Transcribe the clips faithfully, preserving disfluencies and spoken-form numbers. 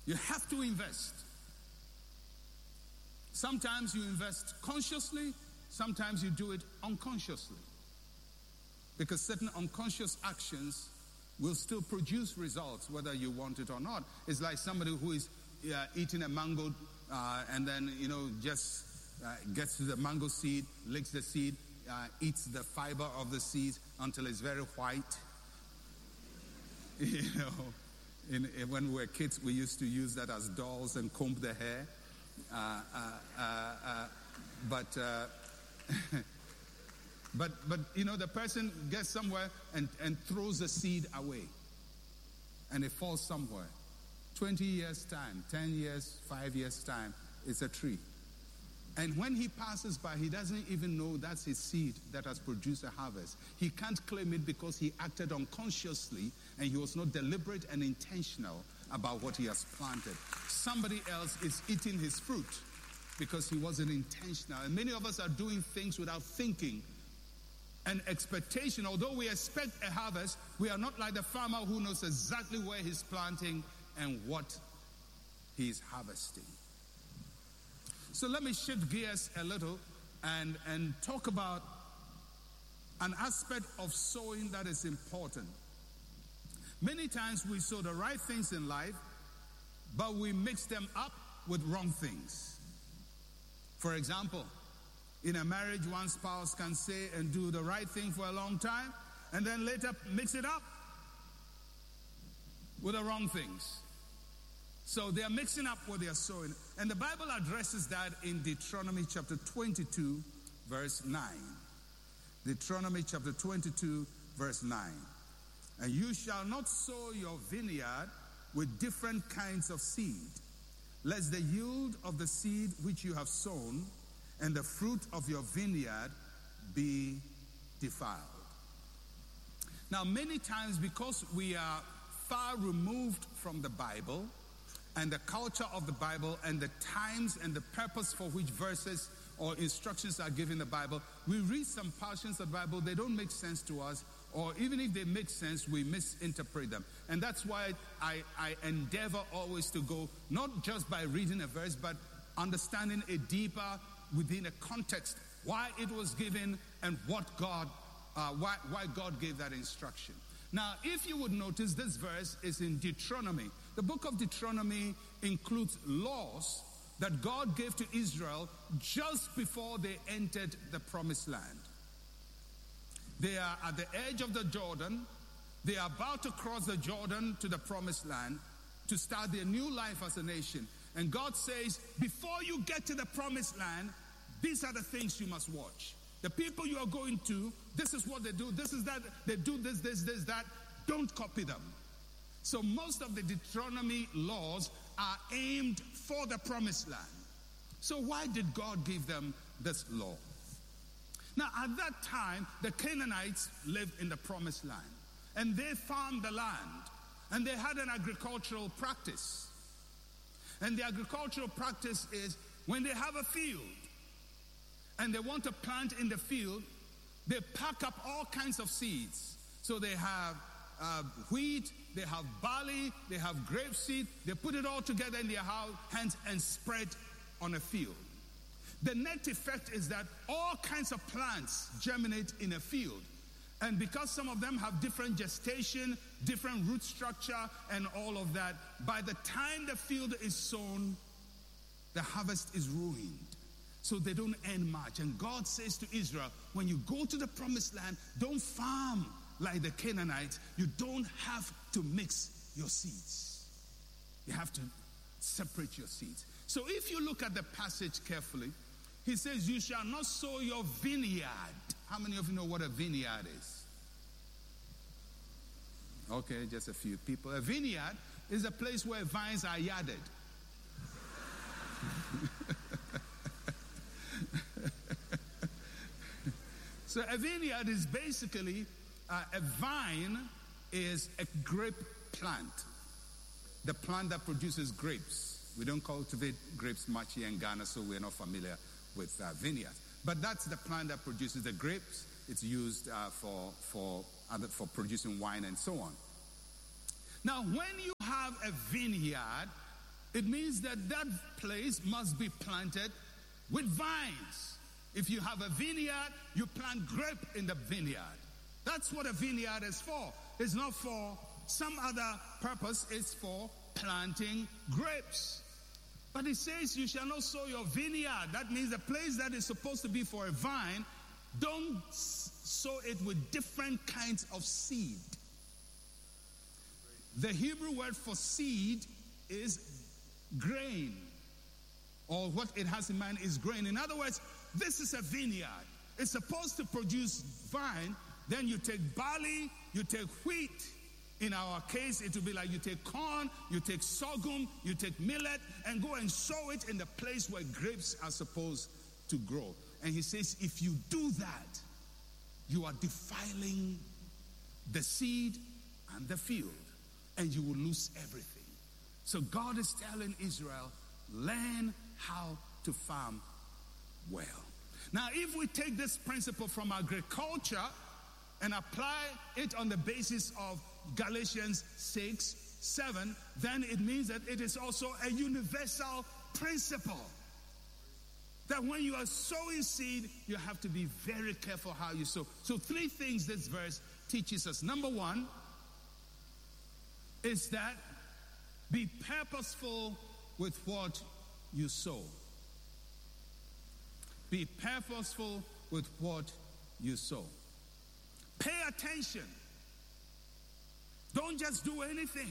You have to invest. Sometimes you invest consciously, sometimes you do it unconsciously. Because certain unconscious actions will still produce results, whether you want it or not. It's like somebody who is uh, eating a mango uh, and then, you know, just uh, gets to the mango seed, licks the seed, uh, eats the fiber of the seed until it's very white. You know, in, in, when we were kids, we used to use that as dolls and comb the hair. Uh, uh, uh, uh, but, uh, but, but, you know, the person gets somewhere and, and throws the seed away. And it falls somewhere. twenty years time, ten years, five years time, it's a tree. And when he passes by, he doesn't even know that's his seed that has produced a harvest. He can't claim it because he acted unconsciously and he was not deliberate and intentional about what he has planted. Somebody else is eating his fruit because he wasn't intentional. And many of us are doing things without thinking and expectation. Although we expect a harvest, we are not like the farmer who knows exactly where he's planting and what he's harvesting. So let me shift gears a little and, and talk about an aspect of sowing that is important. Many times we sow the right things in life, but we mix them up with wrong things. For example, in a marriage, one spouse can say and do the right thing for a long time, and then later mix it up with the wrong things. So they are mixing up what they are sowing. And the Bible addresses that in Deuteronomy chapter twenty-two, verse nine. Deuteronomy chapter twenty-two, verse nine. And you shall not sow your vineyard with different kinds of seed, lest the yield of the seed which you have sown and the fruit of your vineyard be defiled. Now, many times, because we are far removed from the Bible and the culture of the Bible and the times and the purpose for which verses or instructions are given in the Bible, we read some portions of the Bible, they don't make sense to us, or even if they make sense, we misinterpret them. And that's why I, I endeavor always to go, not just by reading a verse, but understanding it deeper within a context, why it was given and what God, uh, why, why God gave that instruction. Now, if you would notice, this verse is in Deuteronomy. The book of Deuteronomy includes laws that God gave to Israel just before they entered the promised land. They are at the edge of the Jordan. They are about to cross the Jordan to the promised land to start their new life as a nation. And God says, before you get to the promised land, these are the things you must watch. The people you are going to, this is what they do, this is that, they do this, this, this, that. Don't copy them. So most of the Deuteronomy laws are aimed for the promised land. So why did God give them this law? Now, at that time, the Canaanites lived in the promised land. And they farmed the land. And they had an agricultural practice. And the agricultural practice is when they have a field and they want to plant in the field, they pack up all kinds of seeds. So they have uh, wheat, they have barley, they have grapeseed. They put it all together in their hands and spread on a field. The net effect is that all kinds of plants germinate in a field. And because some of them have different gestation, different root structure, and all of that, by the time the field is sown, the harvest is ruined. So they don't earn much. And God says to Israel, when you go to the promised land, don't farm like the Canaanites. You don't have to mix your seeds. You have to separate your seeds. So if you look at the passage carefully, he says, you shall not sow your vineyard. How many of you know what a vineyard is? Okay, just a few people. A vineyard is a place where vines are yarded. So a vineyard is basically, uh, a vine is a grape plant. The plant that produces grapes. We don't cultivate grapes much here in Ghana, so we're not familiar with uh, vineyards. But that's the plant that produces the grapes. It's used uh, for for other, for producing wine and so on. Now, when you have a vineyard, it means that that place must be planted with vines. If you have a vineyard, you plant grape in the vineyard. That's what a vineyard is for. It's not for some other purpose. It's for planting grapes. But it says you shall not sow your vineyard. That means the place that is supposed to be for a vine, don't sow it with different kinds of seed. The Hebrew word for seed is grain, or what it has in mind is grain. In other words, this is a vineyard. It's supposed to produce vine. Then you take barley, you take wheat. In our case, it will be like you take corn, you take sorghum, you take millet, and go and sow it in the place where grapes are supposed to grow. And he says, if you do that, you are defiling the seed and the field, and you will lose everything. So God is telling Israel, learn how to farm well. Now, if we take this principle from agriculture and apply it on the basis of Galatians six, seven, then it means that it is also a universal principle. That when you are sowing seed, you have to be very careful how you sow. So three things this verse teaches us. Number one is that be purposeful with what you sow. Be purposeful with what you sow. Pay attention. Don't just do anything.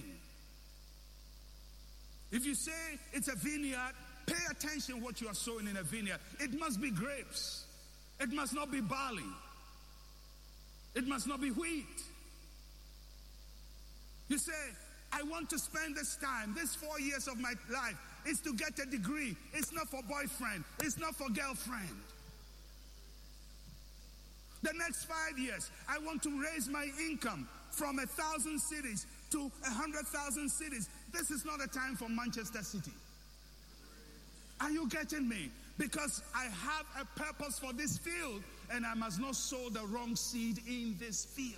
If you say it's a vineyard, pay attention what you are sowing in a vineyard. It must be grapes. It must not be barley. It must not be wheat. You say, I want to spend this time, this four years of my life, is to get a degree. It's not for boyfriend. It's not for girlfriend. The next five years, I want to raise my income from a thousand cities to a hundred thousand cities. This is not a time for Manchester City. Are you getting me? Because I have a purpose for this field, and I must not sow the wrong seed in this field.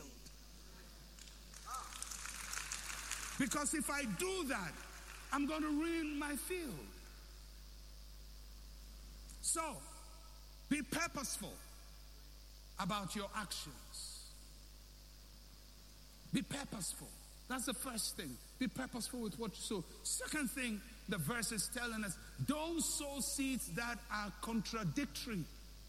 Because if I do that, I'm going to ruin my field. So, be purposeful about your actions. Be purposeful. That's the first thing. Be purposeful with what you sow. Second thing, the verse is telling us, don't sow seeds that are contradictory.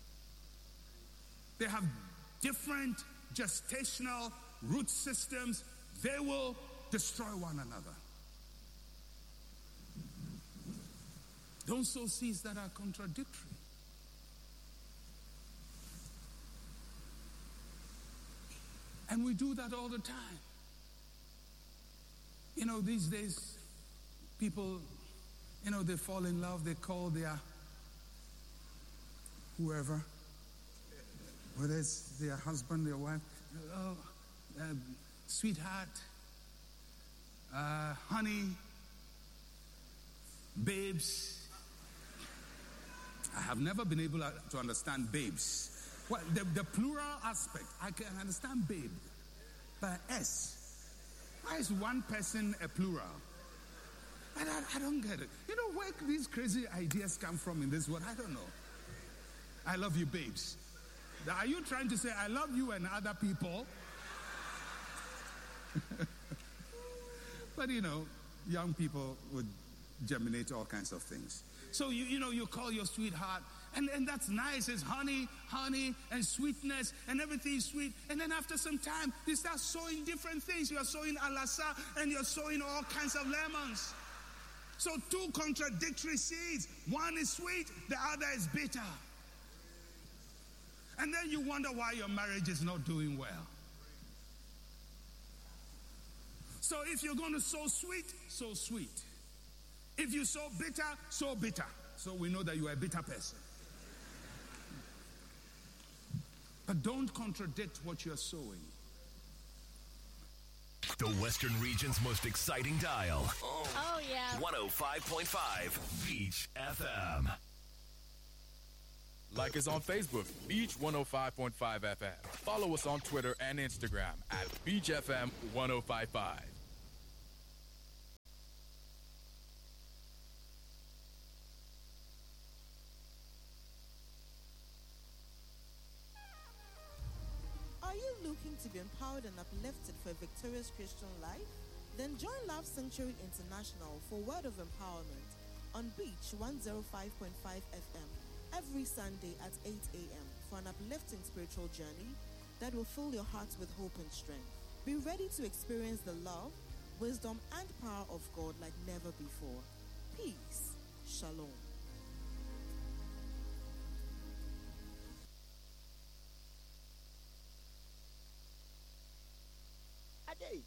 They have different gestational root systems. They will destroy one another. Don't sow seeds that are contradictory. And we do that all the time. You know, these days, people, you know, they fall in love, they call their whoever, whether it's their husband, their wife, oh, uh, sweetheart, uh, honey, babes. I have never been able to understand babes. Well, the, the plural aspect, I can understand babe, but S. Why is one person a plural? I, I, I don't get it. You know where these crazy ideas come from in this world? I don't know. I love you, babes. Are you trying to say I love you and other people? But you know, young people would germinate all kinds of things. So you you know you call your sweetheart, and, and that's nice. It's honey, honey, and sweetness, and everything is sweet. And then after some time, you start sowing different things. You are sowing alasa, and you're sowing all kinds of lemons. So two contradictory seeds. One is sweet, the other is bitter. And then you wonder why your marriage is not doing well. So if you're going to sow sweet, sow sweet. If you sow bitter, sow bitter. So we know that you are a bitter person. But don't contradict what you're sowing. The Western region's most exciting dial. Oh, oh yeah. one oh five point five Beach F M. Like us on Facebook, Beach one oh five point five F M. Follow us on Twitter and Instagram at Beach F M one oh five point five. looking to be empowered and uplifted for a victorious Christian life? Then join Love Sanctuary International for Word of Empowerment on Beach one oh five point five F M every Sunday at eight a.m. for an uplifting spiritual journey that will fill your heart with hope and strength. Be ready to experience the love, wisdom, and power of God like never before. Peace. Shalom. Ade,